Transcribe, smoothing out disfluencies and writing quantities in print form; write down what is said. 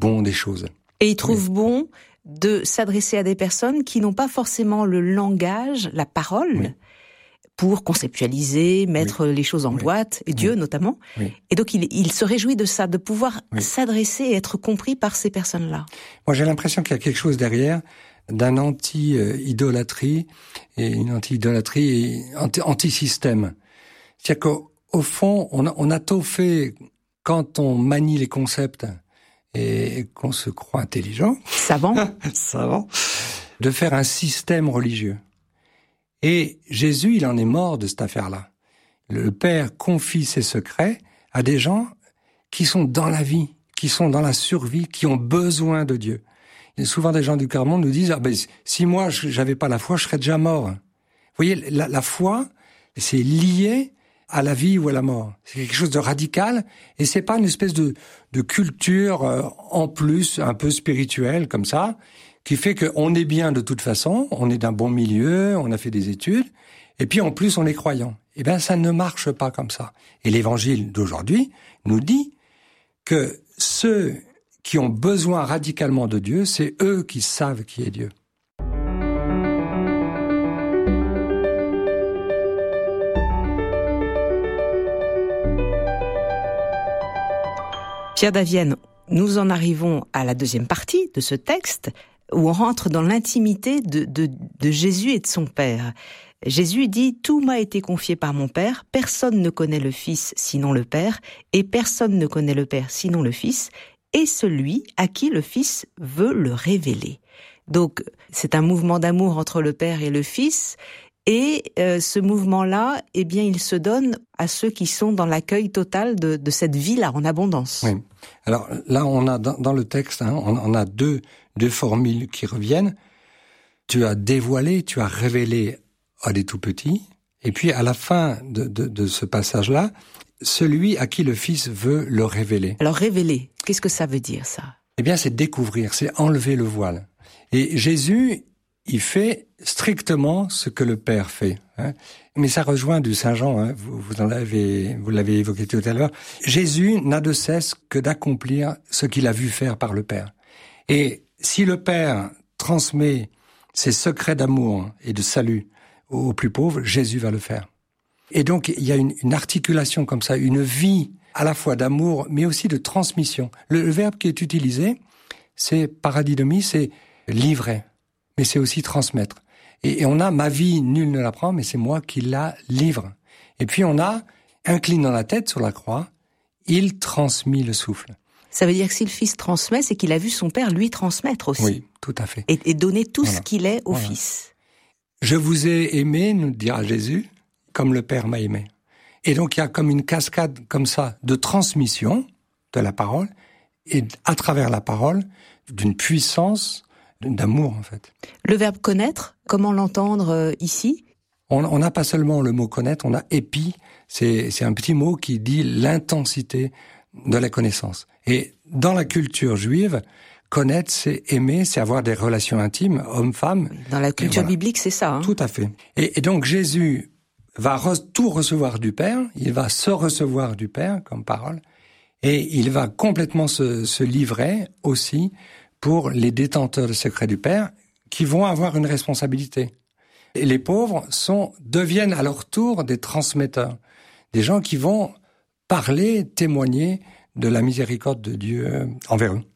bon des choses. Et il trouve bon de s'adresser à des personnes qui n'ont pas forcément le langage, la parole, pour conceptualiser, mettre les choses en boîte, et Dieu notamment. Oui. Et donc il se réjouit de ça, de pouvoir s'adresser et être compris par ces personnes-là. Moi j'ai l'impression qu'il y a quelque chose derrière d'un anti-idolâtrie, et une anti-idolâtrie anti-système. C'est-à-dire qu'au fond, on a tôt fait, quand on manie les concepts et qu'on se croit intelligent, savant, de faire un système religieux. Et Jésus, il en est mort de cette affaire-là. Le Père confie ses secrets à des gens qui sont dans la vie, qui sont dans la survie, qui ont besoin de Dieu. Et souvent, des gens du quart-monde nous disent si moi, j'avais pas la foi, je serais déjà mort. Vous voyez, la foi, c'est lié à la vie ou à la mort. C'est quelque chose de radical, et c'est pas une espèce de culture en plus, un peu spirituelle, comme ça, qui fait qu'on est bien de toute façon, on est d'un bon milieu, on a fait des études, et puis en plus on est croyant. Eh bien, ça ne marche pas comme ça. Et l'évangile d'aujourd'hui nous dit que ceux qui ont besoin radicalement de Dieu, c'est eux qui savent qui est Dieu. Pierre Davienne, nous en arrivons à la deuxième partie de ce texte, où on rentre dans l'intimité de Jésus et de son Père. Jésus dit « Tout m'a été confié par mon Père, personne ne connaît le Fils sinon le Père, et personne ne connaît le Père sinon le Fils, et celui à qui le Fils veut le révéler. » Donc, c'est un mouvement d'amour entre le Père et le Fils, et ce mouvement-là, eh bien, il se donne à ceux qui sont dans l'accueil total de cette vie-là, en abondance. Oui. Alors là, on a dans le texte, on a deux formules qui reviennent. Tu as dévoilé, tu as révélé à des tout petits. Et puis à la fin de ce passage-là, celui à qui le Fils veut le révéler. Alors révéler, qu'est-ce que ça veut dire ça ? Eh bien, c'est découvrir, c'est enlever le voile. Et Jésus, il fait strictement ce que le Père fait. Mais ça rejoint du Saint Jean, vous l'avez évoqué tout à l'heure. Jésus n'a de cesse que d'accomplir ce qu'il a vu faire par le Père. Et si le Père transmet ses secrets d'amour et de salut aux plus pauvres, Jésus va le faire. Et donc, il y a une articulation comme ça, une vie à la fois d'amour, mais aussi de transmission. Le verbe qui est utilisé, c'est paradidomie, c'est livrer. Mais c'est aussi transmettre. Et on a ma vie, nul ne la prend, mais c'est moi qui la livre. Et puis on a, inclinant la tête sur la croix, il transmit le souffle. Ça veut dire que si le Fils transmet, c'est qu'il a vu son Père lui transmettre aussi. Oui, tout à fait. Et donner tout ce qu'il est au Fils. Je vous ai aimé, nous dira Jésus, comme le Père m'a aimé. Et donc il y a comme une cascade comme ça de transmission de la parole, et à travers la parole, d'une puissance d'amour, en fait. Le verbe connaître, comment l'entendre ici ? On n'a pas seulement le mot connaître, on a épi, c'est un petit mot qui dit l'intensité de la connaissance. Et dans la culture juive, connaître, c'est aimer, c'est avoir des relations intimes, homme-femme. Dans la culture biblique, c'est ça. Tout à fait. Et donc Jésus va tout recevoir du Père, il va se recevoir du Père comme parole, et il va complètement se livrer aussi pour les détenteurs de secrets du Père, qui vont avoir une responsabilité. Et les pauvres deviennent à leur tour des transmetteurs, des gens qui vont parler, témoigner de la miséricorde de Dieu envers eux.